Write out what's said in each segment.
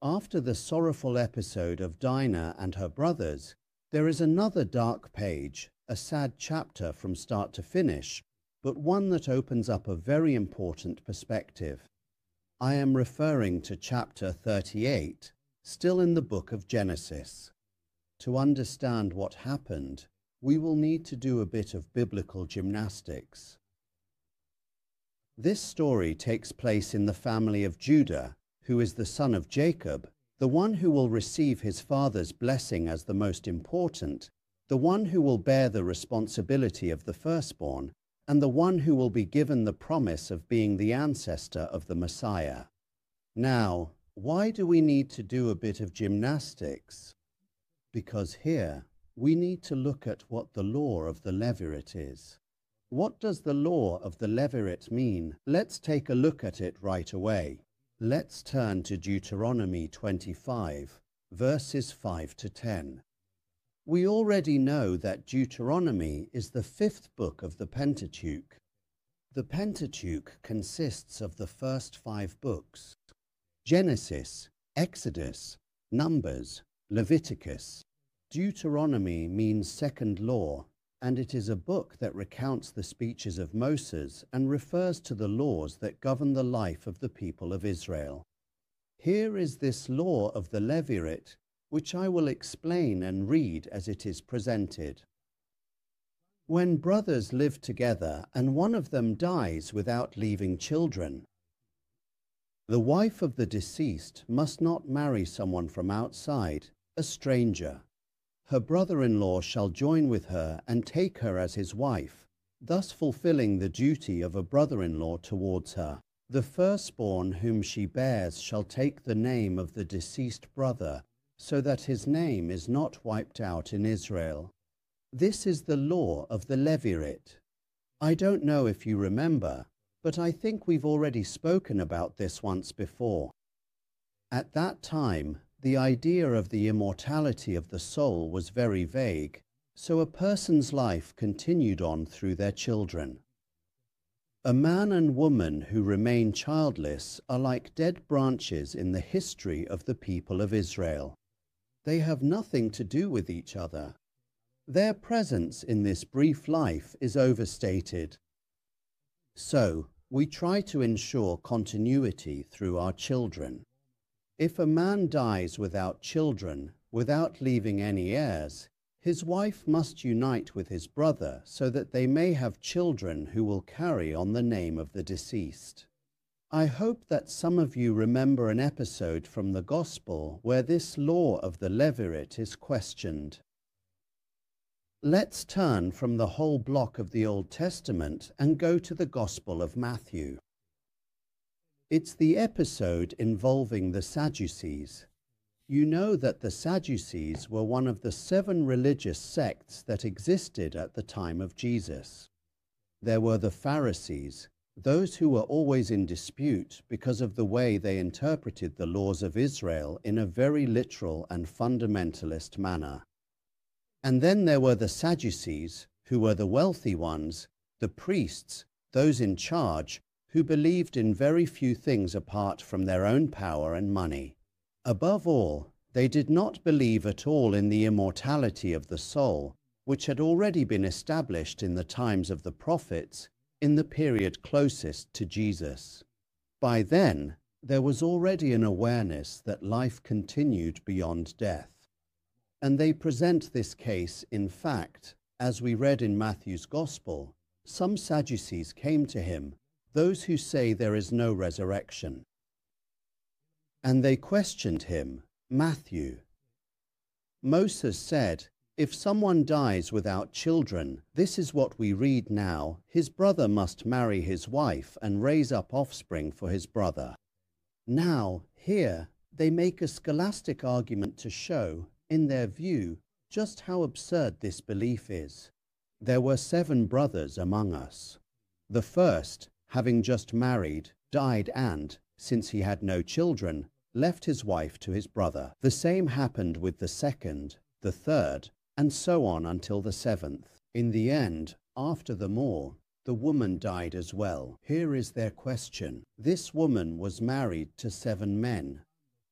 After the sorrowful episode of Dinah and her brothers, there is another dark page, a sad chapter from start to finish, but one that opens up a very important perspective. I am referring to chapter 38, still in the book of Genesis. To understand what happened, we will need to do a bit of biblical gymnastics. This story takes place in the family of Judah, who is the son of Jacob, the one who will receive his father's blessing as the most important, the one who will bear the responsibility of the firstborn, and the one who will be given the promise of being the ancestor of the Messiah. Now, why do we need to do a bit of gymnastics? Because here we need to look at what the law of the Levirate is. What does the law of the Levirate mean? Let's take a look at it right away. Let's turn to Deuteronomy 25, verses 5 to 10. We already know that Deuteronomy is the fifth book of the Pentateuch. The Pentateuch consists of the first 5 books: Genesis, Exodus, Numbers, Leviticus. Deuteronomy means second law, and it is a book that recounts the speeches of Moses and refers to the laws that govern the life of the people of Israel. Here is this law of the Levirate, which I will explain and read as it is presented. When brothers live together and one of them dies without leaving children, the wife of the deceased must not marry someone from outside, a stranger. Her brother-in-law shall join with her and take her as his wife, thus fulfilling the duty of a brother-in-law towards her. The firstborn whom she bears shall take the name of the deceased brother, so that his name is not wiped out in Israel. This is the law of the Levirate. I don't know if you remember, but I think we've already spoken about this once before. At that time, the idea of the immortality of the soul was very vague, so a person's life continued on through their children. A man and woman who remain childless are like dead branches in the history of the people of Israel. They have nothing to do with each other. Their presence in this brief life is overstated. So, we try to ensure continuity through our children. If a man dies without children, without leaving any heirs, his wife must unite with his brother so that they may have children who will carry on the name of the deceased. I hope that some of you remember an episode from the Gospel where this law of the Levirate is questioned. Let's turn from the whole block of the Old Testament and go to the Gospel of Matthew. It's the episode involving the Sadducees. You know that the Sadducees were one of the 7 religious sects that existed at the time of Jesus. There were the Pharisees, those who were always in dispute because of the way they interpreted the laws of Israel in a very literal and fundamentalist manner. And then there were the Sadducees, who were the wealthy ones, the priests, those in charge, who believed in very few things apart from their own power and money. Above all, they did not believe at all in the immortality of the soul, which had already been established in the times of the prophets, in the period closest to Jesus. By then, there was already an awareness that life continued beyond death. And they present this case in fact, as we read in Matthew's Gospel. Some Sadducees came to him, those who say there is no resurrection. And they questioned him, Matthew. Moses said, if someone dies without children, this is what we read now, his brother must marry his wife and raise up offspring for his brother. Now, here, they make a scholastic argument to show, in their view, just how absurd this belief is. There were 7 brothers among us. The first, having just married, died and, since he had no children, left his wife to his brother. The same happened with the second, the third, and so on until the 7th. In the end, after them all, the woman died as well. Here is their question. This woman was married to 7 men.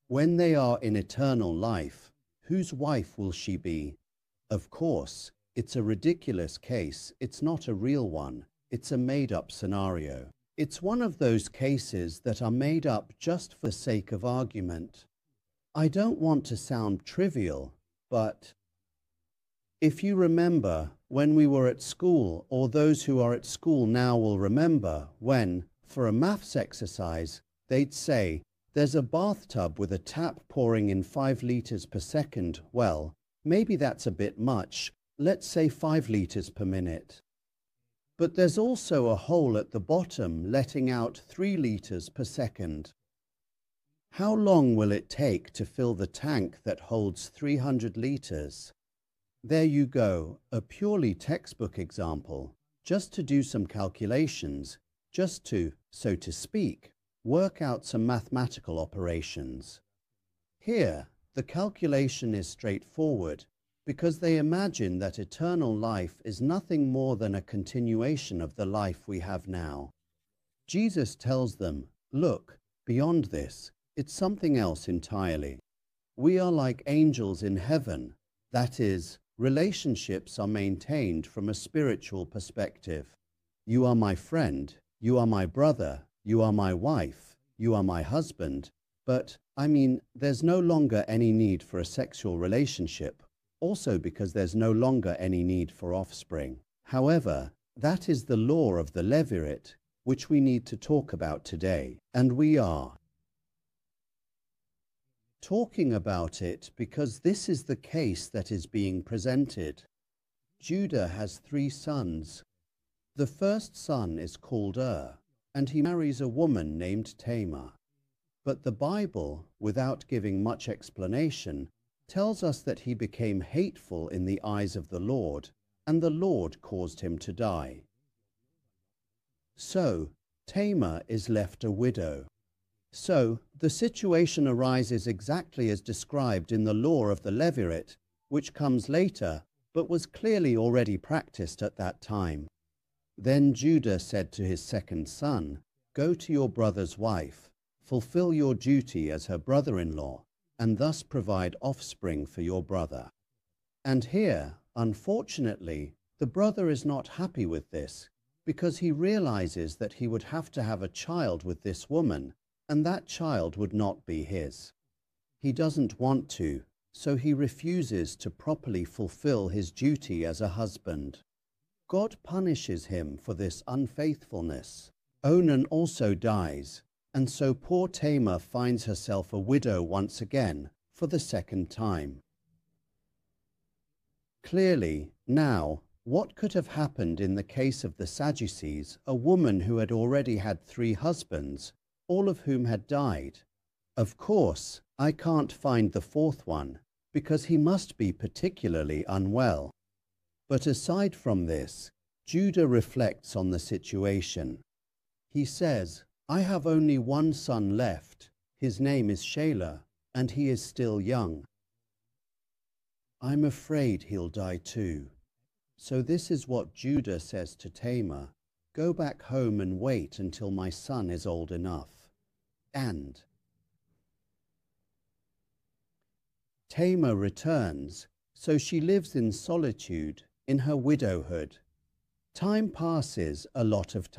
When they are in eternal life, whose wife will she be? Of course, it's a ridiculous case. It's not a real one. It's a made-up scenario. It's one of those cases that are made up just for the sake of argument. I don't want to sound trivial, but if you remember when we were at school, or those who are at school now will remember when, for a maths exercise, they'd say, there's a bathtub with a tap pouring in 5 liters per second. Well, maybe that's a bit much. Let's say 5 liters per minute. But there's also a hole at the bottom letting out 3 liters per second. How long will it take to fill the tank that holds 300 liters? There you go, a purely textbook example, just to do some calculations, just to, so to speak, work out some mathematical operations. Here, the calculation is straightforward, because they imagine that eternal life is nothing more than a continuation of the life we have now. Jesus tells them, look, beyond this, it's something else entirely. We are like angels in heaven, that is, relationships are maintained from a spiritual perspective. You are my friend, you are my brother, you are my wife, you are my husband, but, I mean, there's no longer any need for a sexual relationship, also because there's no longer any need for offspring. However, that is the law of the Levirate, which we need to talk about today, and we are talking about it because this is the case that is being presented. Judah has 3 sons. The first son is called and he marries a woman named Tamar. But the Bible, without giving much explanation, tells us that he became hateful in the eyes of the Lord, and the Lord caused him to die. So, Tamar is left a widow. So, the situation arises exactly as described in the law of the Levirate, which comes later, but was clearly already practiced at that time. Then Judah said to his second son, go to your brother's wife, fulfill your duty as her brother-in-law, and thus provide offspring for your brother. And here, unfortunately, the brother is not happy with this, because he realizes that he would have to have a child with this woman, and that child would not be his. He doesn't want to, so he refuses to properly fulfill his duty as a husband. God punishes him for this unfaithfulness. Onan also dies, and so poor Tamar finds herself a widow once again, for the second time. Clearly, now, what could have happened in the case of the Sadducees, a woman who had already had 3 husbands, all of whom had died? Of course, I can't find the 4th one, because he must be particularly unwell. But aside from this, Judah reflects on the situation. He says, I have only 1 son left. His name is Shelah, and he is still young. I'm afraid he'll die too. So this is what Judah says to Tamar, go back home and wait until my son is old enough. And Tamar returns, so she lives in solitude in her widowhood. Time passes, a lot of